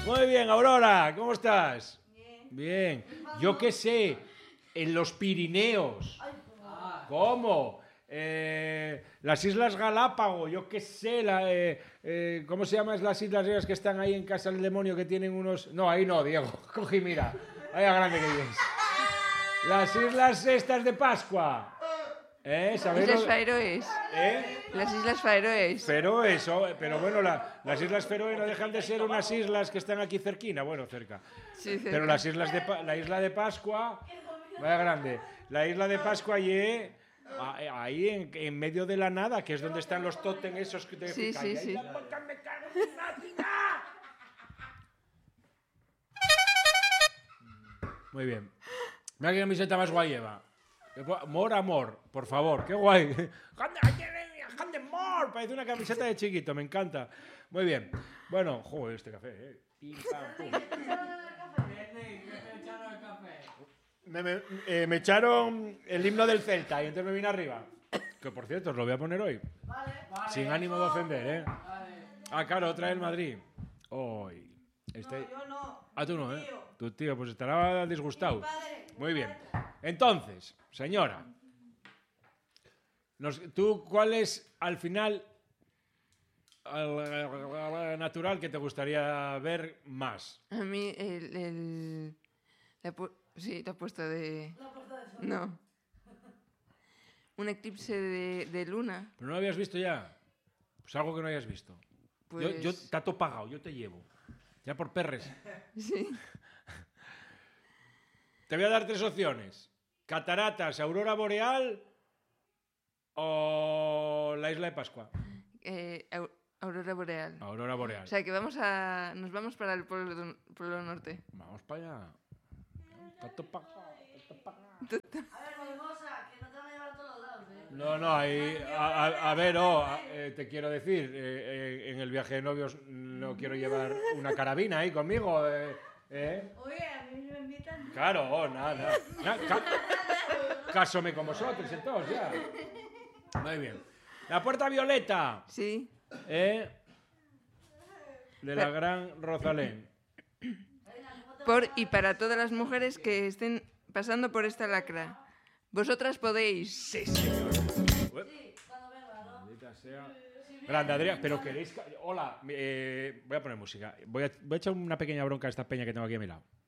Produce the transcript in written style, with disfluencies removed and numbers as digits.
Muy bien, Aurora, ¿cómo estás? Bien. Yo qué sé, en los Pirineos. ¿Cómo? Las Islas Galápagos, yo qué sé, ¿cómo se llaman las islas esas que están ahí en Casa del Demonio que tienen unos... No, ahí no, Diego, coge y mira, ahí a grande que vienes. Las islas estas de Pascua. ¿Sabéis Islas Faroes. Las Islas Faroes. Feroes, pero bueno, las Islas Feroe no dejan de ser unas islas que están aquí cerquina, bueno, cerca. Sí, cerca. Pero las islas la isla de Pascua, vaya grande, la isla de Pascua y ahí en medio de la nada, que es donde están los tótem esos que te Sí, sí, sí. Muy bien. Mira qué camiseta más guay lleva. Amor, por favor, qué guay. More, parece una camiseta de chiquito, me encanta. Muy bien. Bueno, joder, este café, Pim, pam, pum. Me echaron el himno del Celta y entonces me vine arriba. Que por cierto, os lo voy a poner hoy. Vale. Sin ánimo de ofender, Vale. Claro, otra del Madrid. Hoy. No, yo no. Tú no, Tío. Tu tío, pues estará disgustado. Muy bien. Entonces, señora, ¿tú cuál es al final el natural que te gustaría ver más? A mí sí, te ha puesto de... No. Un eclipse de luna. ¿Pero no lo habías visto ya? Pues algo que no hayas visto. Pues... Yo te ato pagado, yo te llevo. Ya por perres. Sí. Te voy a dar 3 opciones. Cataratas, aurora boreal o la isla de Pascua. Aurora boreal. Aurora boreal. O sea, que nos vamos para el polo norte. Vamos para allá. Tato pagado. A ver, Mimosa, que no te van a llevar a todos lados, No, ahí... A ver, te quiero decir, en el viaje de novios no quiero llevar una carabina ahí conmigo, Oye, a mí me invitan. Claro, nada. Cásome con vosotros entonces, ya. Muy bien. La puerta violeta. Sí. De la gran Rosalén. Por y para todas las mujeres que estén pasando por esta lacra. Vosotras podéis. Sí, señor. Sí, cuando venga, ¿no? Maldita sea. Grande, Adrián, pero queréis... Hola, voy a poner música. Voy a echar una pequeña bronca a esta peña que tengo aquí a mi lado.